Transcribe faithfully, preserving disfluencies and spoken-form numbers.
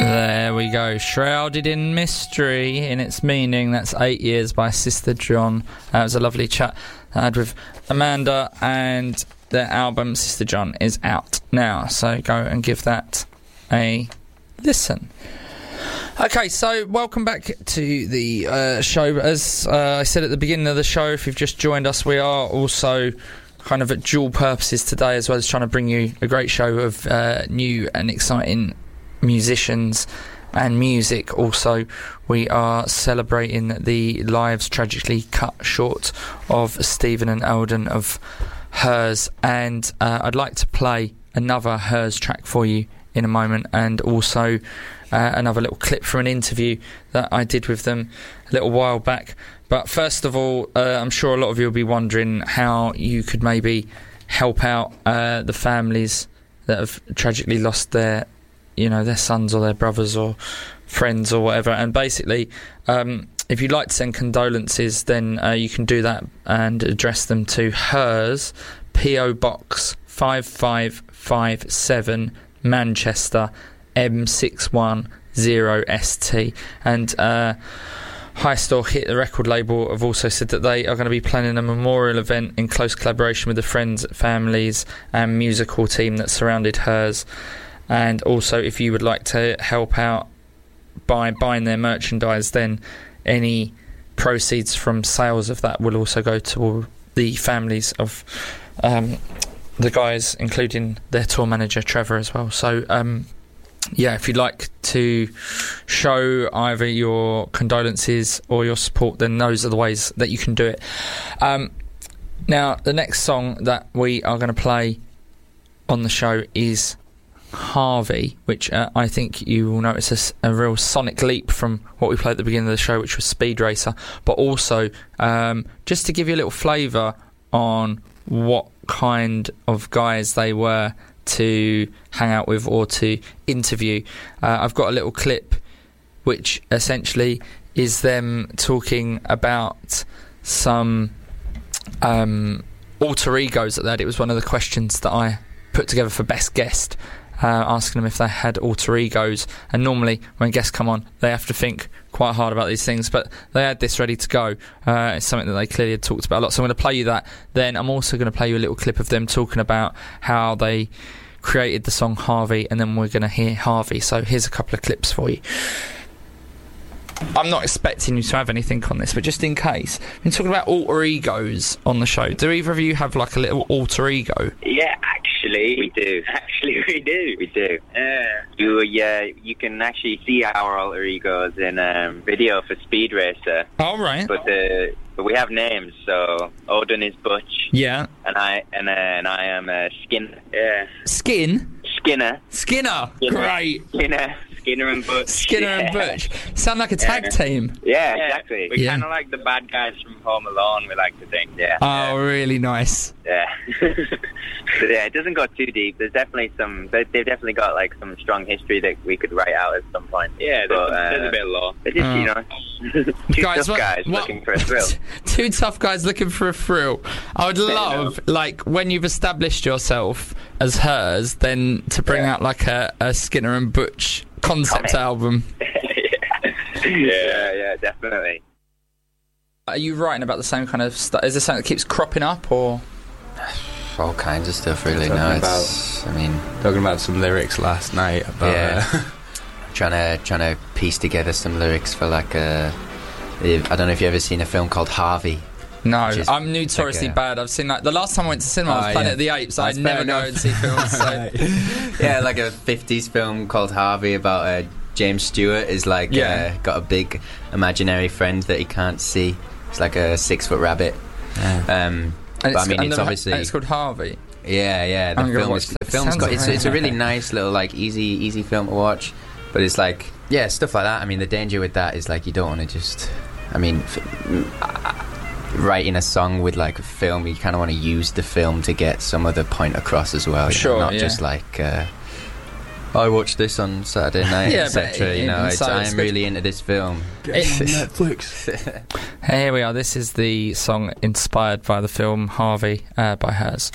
There we go. Shrouded in Mystery in its meaning. That's Eight Years by Sister John. That was a lovely chat I had with Amanda, and their album Sister John is out now, so go and give that a listen. Okay, so welcome back to the uh, show. As uh, I said at the beginning of the show, if you've just joined us, we are also kind of at dual purposes today, as well as trying to bring you a great show of uh, new and exciting musicians and music. Also, we are celebrating the lives tragically cut short of Stephen and Eldon of Hers, and uh, I'd like to play another Hers track for you in a moment, and also uh, another little clip from an interview that I did with them a little while back. But first of all, uh, I'm sure a lot of you will be wondering how you could maybe help out uh, the families that have tragically lost their, you know, their sons or their brothers or friends or whatever. And basically, um, if you'd like to send condolences, then uh, you can do that and address them to Hers, P O Box five five five seven, Manchester, M six one zero S T. And uh, High Store Hit, the record label, have also said that they are going to be planning a memorial event in close collaboration with the friends, families and musical team that surrounded Hers. And also, if you would like to help out by buying their merchandise, then any proceeds from sales of that will also go to all the families of um, the guys, including their tour manager Trevor as well. So um, yeah, if you'd like to show either your condolences or your support, then those are the ways that you can do it. Um, now, the next song that we are going to play on the show is Harvey, which uh, I think you will notice a, a real sonic leap from what we played at the beginning of the show, which was Speed Racer, but also um, just to give you a little flavour on what kind of guys they were to hang out with or to interview. uh, I've got a little clip which essentially is them talking about some um, alter egos that they had. It was one of the questions that I put together for Best Guest, uh, asking them if they had alter egos. And normally when guests come on, they have to think quite hard about these things, but they had this ready to go. Uh, it's something that they clearly had talked about a lot, so I'm going to play you that. Then I'm also going to play you a little clip of them talking about how they created the song Harvey, and then we're going to hear Harvey. So here's a couple of clips for you. I'm not expecting you to have anything on this, but just in case, we're talking about alter egos on the show. Do either of you have like a little alter ego? Yeah, actually we do. Actually we do. We do. Yeah. You, yeah, you can actually see our alter egos in um, video for Speed Racer. All right. But the but we have names. So Odin is Butch. Yeah. And I and uh, and I am uh, Skin. Yeah. Skin. Skinner. Skinner. Skinner. Great. Skinner. Skinner and Butch. Skinner yeah. and Butch. Sound like a tag yeah. team. Yeah, exactly. We're yeah. kind of like the bad guys from Home Alone, we like to think. Yeah. Oh, yeah. really nice. Yeah. But yeah, it doesn't go too deep. There's definitely some. They've definitely got like some strong history that we could write out at some point. Yeah, there's, but, uh, there's a bit of law. It's just, uh, you know, two guys, tough what, guys what, looking for a thrill. Two tough guys looking for a thrill. I would love, like, when you've established yourself as Hers, then to bring yeah. out like a, a Skinner and Butch concept album. yeah. yeah, yeah, definitely. Are you writing about the same kind of stuff? Is there something that keeps cropping up, or all kinds of stuff? Really, no. It's, I mean, talking about some lyrics last night. About, yeah, uh, trying to trying to piece together some lyrics for like a. I don't know if you've ever seen a film called Harvey. No, I'm notoriously like a, bad. I've seen like the last time I went to cinema was uh, Planet yeah. of the Apes. I never go and see films. So. Yeah, like a fifties film called Harvey about uh, James Stewart is like yeah. uh, got a big imaginary friend that he can't see. It's like a six foot rabbit. Yeah. Um, but I mean, it's the, obviously it's called Harvey. Yeah, yeah. The film is, the film's got it's, it's a really nice little like easy easy film to watch. But it's like yeah, stuff like that. I mean, the danger with that is like you don't want to just. I mean. F- writing a song with like a film, you kind of want to use the film to get some other point across as well. Sure, know, not yeah. just like uh, I watched this on Saturday night, yeah, et cetera. You know, it's, so I'm it's really into this film. Get it on Netflix. Here we are. This is the song inspired by the film Harvey uh, by Hers.